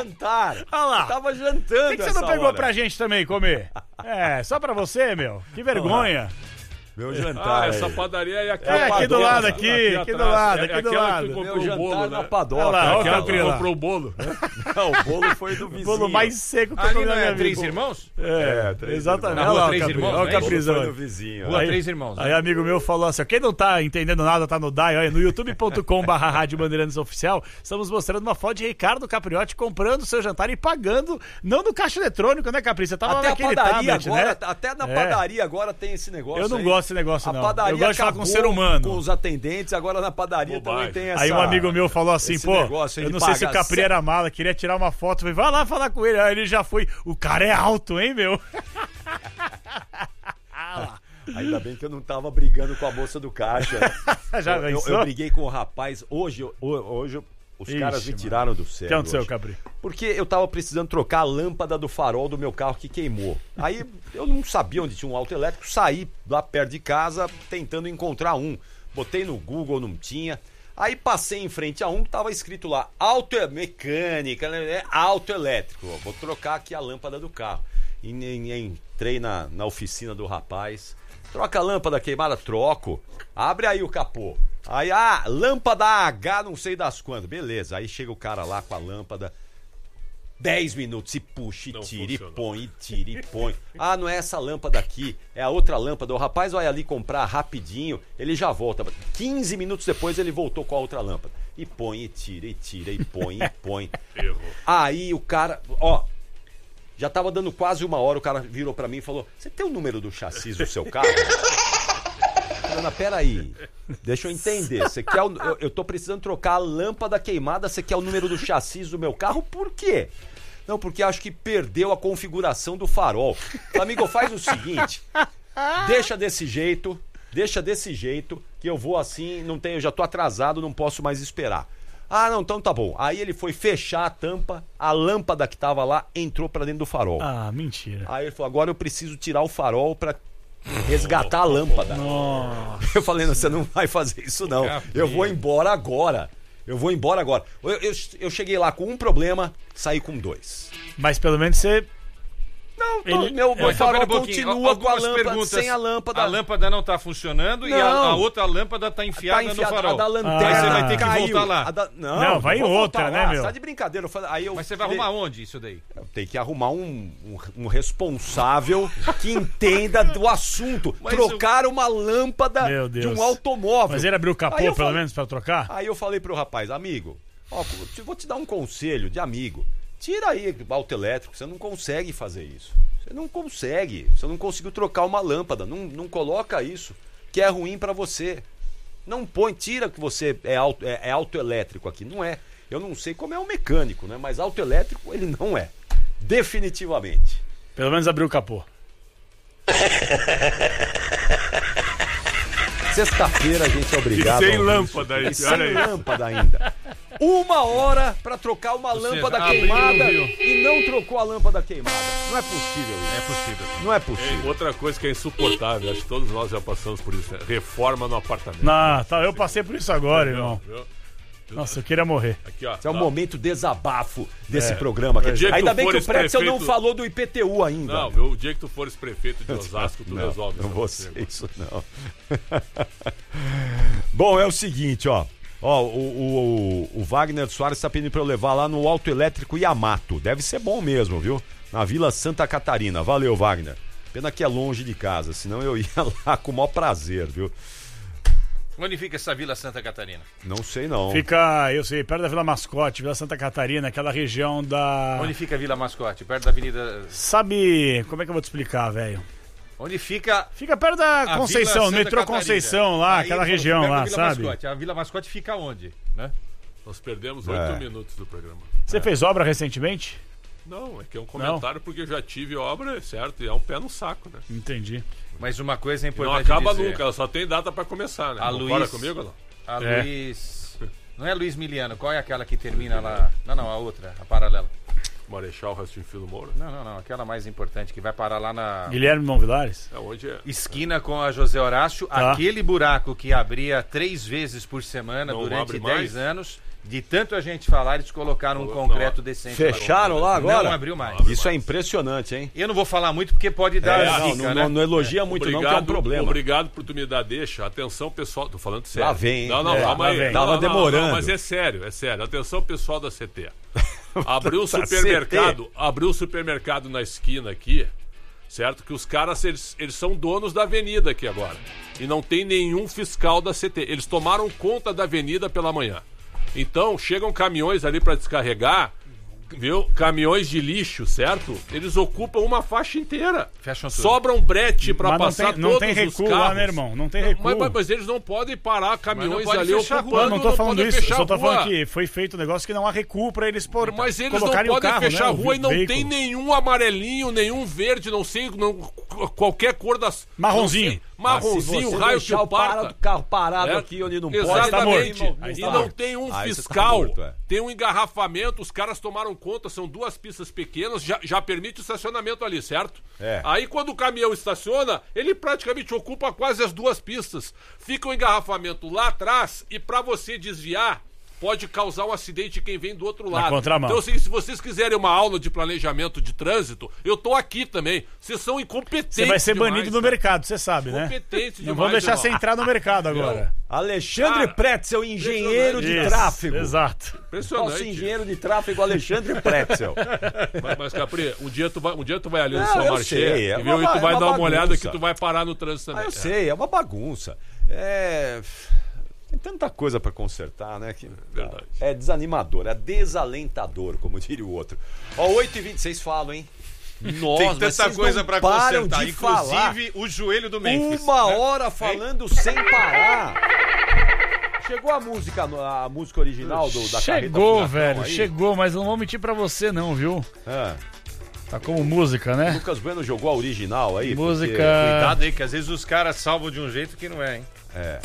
jantar. Olha lá. Eu tava jantando. Por que você não pegou pra gente também comer? Só pra você, meu. Que vergonha. Meu jantar. Essa padaria é aqui. Aqui do lado, aqui do lado. Aquela que comprou Meu o bolo, jantar né? na padoca. Olha lá, Aquela Capri que lá. comprou o bolo. Não, o bolo foi do vizinho. O bolo mais seco que eu Ali comi não na minha é Três vida. Irmãos? Exatamente. Na Olha Rua lá o Três Capri. Irmãos, Olha o né? Caprizão. Foi do vizinho. Rua Três Irmãos. Aí amigo meu falou assim, ó, quem não tá entendendo nada tá no DAI, olha, no youtube.com/Rádio Bandeirantes Oficial, estamos mostrando uma foto de Ricardo Capriotti comprando seu jantar e pagando, não no caixa eletrônico, né, Capri? Você tava Até a naquele padaria tablet, agora, né? até na padaria agora tem esse negócio. Eu não aí. gosto desse negócio, A não. padaria Eu gosto de falar com acabou o ser humano. com os atendentes, agora na padaria Bobagem. também tem essa... Aí um amigo meu falou assim, esse pô, negócio aí eu de não sei se o pagar Capri era mala, queria tirar uma foto, falei, vai lá falar com ele. Aí ele já foi, o cara é alto, hein, meu? Ainda bem que eu não tava brigando com a moça do caixa. Já eu pensou? briguei com o rapaz. Hoje os caras me tiraram do O sério. que aconteceu, hoje. Capri? Porque eu tava precisando trocar a lâmpada do farol do meu carro que queimou. Aí eu não sabia onde tinha um auto elétrico, saí lá perto de casa tentando encontrar um. Botei no Google, não tinha. Aí passei em frente a um que tava escrito lá, mecânica, né? Auto elétrico. Ó, vou trocar aqui a lâmpada do carro. E entrei na oficina do rapaz. Troca a lâmpada queimada? Troco. Abre aí o capô. Aí, lâmpada H, não sei das quantas. Beleza, aí chega o cara lá com a lâmpada. 10 minutos, e puxa, e Não tira, e funcionou. põe, e tira, e põe. Não é essa lâmpada aqui, é a outra lâmpada. O rapaz vai ali comprar rapidinho, ele já volta. 15 minutos depois ele voltou com a outra lâmpada. E põe, e tira, e põe, e põe. Errou. Aí o cara, já tava dando quase uma hora, o cara virou pra mim e falou, você tem o número do chassi do seu carro? Ana, peraí, deixa eu entender, você quer eu tô precisando trocar a lâmpada queimada, você quer o número do chassi do meu carro? Por quê? Não, porque acho que perdeu a configuração do farol. Amigo, faz o seguinte, deixa desse jeito, que eu vou assim, eu já tô atrasado, não posso mais esperar. Não, então tá bom. Aí ele foi fechar a tampa, a lâmpada que tava lá entrou pra dentro do farol. Mentira. Aí ele falou, agora eu preciso tirar o farol pra resgatar a lâmpada. Nossa. Eu falei, não, você não vai fazer isso não. Eu vou embora agora. Eu cheguei lá com um problema, saí com 2. Mas pelo menos você... Não, meu farol continua com a lâmpada, perguntas. sem a lâmpada. A lâmpada não tá funcionando e a outra lâmpada tá enfiada no farol. A da lanterna Aí você vai ter que caiu. voltar lá. Não, vai em vou outra, voltar né, lá. meu? Você tá de brincadeira. Mas você vai arrumar onde isso daí? Eu tenho que arrumar um responsável que entenda do assunto. Trocar uma lâmpada Meu Deus. de um automóvel. Mas ele abriu o capô, Aí eu pelo falei- menos, pra trocar? Aí eu falei pro rapaz, amigo, vou te dar um conselho de amigo. Tira aí o auto elétrico, você não consegue fazer isso. Você não conseguiu trocar uma lâmpada. Não coloca isso, que é ruim pra você. Não põe, tira que você é autoelétrico aqui. Não é. Eu não sei como é o mecânico, né? Mas autoelétrico ele não é. Definitivamente. Pelo menos abriu o capô. Sexta-feira a gente é obrigado. E sem a ouvir lâmpada aí, isso. E olha sem aí. lâmpada ainda. 1 hora pra trocar uma lâmpada abriu queimada o rio. e não trocou a lâmpada queimada. Não é possível isso. É possível. Não é possível. Outra coisa que é insuportável, acho que todos nós já passamos por isso, né? Reforma no apartamento. Eu passei por isso agora, irmão. Viu? Nossa, eu queria morrer. Aqui, ó. Esse é o tá. momento desabafo desse programa. O dia que Ainda tu bem que o fores Pretzel não prefeito- falou do IPTU ainda. Não, viu? O dia que tu fores prefeito de Osasco, tu resolve. Não esse vou negócio. ser isso, não. Bom, é o seguinte, ó. O Wagner Soares está pedindo para eu levar lá no autoelétrico Yamato. Deve ser bom mesmo, viu? Na Vila Santa Catarina. Valeu, Wagner. Pena que é longe de casa, senão eu ia lá com o maior prazer, viu? Onde fica essa Vila Santa Catarina? Não sei, não. Fica, eu sei, perto da Vila Mascote, Vila Santa Catarina, aquela região da... Onde fica a Vila Mascote? Perto da Avenida... Sabe, como é que eu vou te explicar, velho? Onde fica... Fica perto da a Conceição, Vila metrô Santa Conceição Catarina. lá, Aí, aquela perto região da lá, Vila sabe? Mascote. A Vila Mascote fica onde? Né? Nós perdemos 8 minutos do programa. Você fez obra recentemente? Não, é que é um comentário porque eu já tive obra, certo? E é um pé no saco, né? Entendi. Mas uma coisa é E não importante acaba dizer. nunca, ela só tem data pra começar, né? A Concorda Luiz- comigo ou não? A É. Luiz... Não é Luiz Miliano, qual é aquela que termina lá? Não, a outra, a paralela. Marechal Rastinho Filho Moura. Não. Aquela mais importante, que vai parar lá na Guilherme Mão Vilares? Onde é? esquina com a José Horácio. Tá. Aquele buraco que abria 3 vezes por semana Não durante abre 10 mais? anos. De tanto a gente falar, eles colocaram um concreto decente. Fecharam lá agora? Não abriu mais. Isso é impressionante, hein? Eu não vou falar muito porque pode dar Não, zica, não, né? não elogia muito não, que é um problema. Obrigado por tu me dar deixa. Atenção, pessoal. Tô falando sério. Lá vem, hein? Não, calma aí. vem. Tava demorando. Não, mas é sério. Atenção, pessoal da CT. Abriu o Tá supermercado na esquina aqui, certo? Que os caras, eles são donos da avenida aqui agora. E não tem nenhum fiscal da CT. Eles tomaram conta da avenida pela manhã. Então, chegam caminhões ali para descarregar, viu? Caminhões de lixo, certo? Eles ocupam uma faixa inteira. Fecham tudo. Sobra um brete para Mas passar não todos tem os recuo carros. lá, né, irmão? Não tem recuo. Mas eles não podem parar caminhões pode ali fechar a ocupando. rua. Não tô falando podem isso, fechar só tô a rua. falando que foi feito um negócio que não há recuo pra eles Mas eles não colocarem o podem carro, fechar né, a rua e não veículo. tem nenhum amarelinho, nenhum verde, não sei, qualquer cor das... Marronzinho. não sei, marronzinho, Se você raio que deixar o parta. carro parado É, aqui onde não pode, Exatamente. tá morto. Aí E tá não morto. tem um Aí você tá fiscal. morto, é. Tem um engarrafamento, os caras tomaram conta, são 2 pistas pequenas, já permite o estacionamento ali, certo? É. Aí quando o caminhão estaciona, ele praticamente ocupa quase as 2 pistas. Fica o engarrafamento lá atrás e pra você desviar, pode causar um acidente quem vem do outro lado. contramão. Então, assim, se vocês quiserem uma aula de planejamento de trânsito, eu tô aqui também. Vocês são incompetentes. Você vai ser demais, banido no cara. mercado, você sabe, né? Incompetente Não demais, vão deixar irmão. você entrar no mercado agora. Alexandre Cara, Pretzel, engenheiro de Isso, tráfego. Exato. Impressionante. Nosso engenheiro de tráfego, Alexandre Pretzel. Mas Capri, um dia tu vai ali no Não, São eu Marché sei, e é viu, uma e tu vai é uma dar uma olhada bagunça. que tu vai parar no trânsito também. Eu sei, é uma bagunça. Tem tanta coisa pra consertar, né? Que Verdade. é desanimador, é desalentador, como diria o outro. Ó, 8h20, falam, hein? Nossa, Tem mas tanta vocês coisa não pra param consertar, de falar. inclusive o joelho do Memphis. Uma né? hora falando sem parar. Chegou a música original da Carreta Chegou, Furacão velho, aí? chegou, mas não vou mentir pra você não, viu? Ah, Tá como música, né? Lucas Bueno jogou a original aí? Música. porque- Cuidado aí, que às vezes os caras salvam de um jeito que não é, hein?